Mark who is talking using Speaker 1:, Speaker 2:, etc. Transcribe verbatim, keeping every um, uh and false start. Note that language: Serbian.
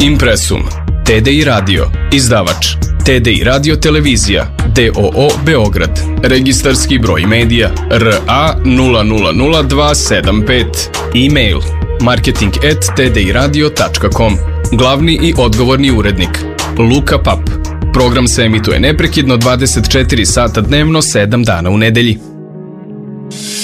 Speaker 1: Impresum, T D I Radio, izdavač, T D I Radio Televizija, D O O Beograd, registarski broj medija R A nula nula nula dva sedam pet, e-mail marketing at t d i radio tačka com, glavni i odgovorni urednik Luka Pap. Program se emituje neprekidno dvadeset četiri sata dnevno, sedam dana u nedelji.